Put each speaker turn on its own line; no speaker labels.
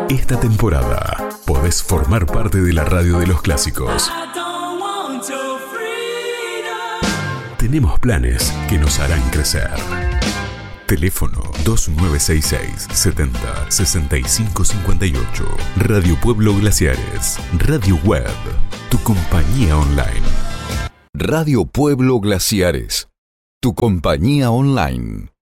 Esta temporada podés formar parte de la radio de los clásicos. Tenemos planes que nos harán crecer. Teléfono 2966 70 65 58. Radio Pueblo Glaciares. Radio Web. Tu compañía online.
Radio Pueblo Glaciares. Tu compañía online.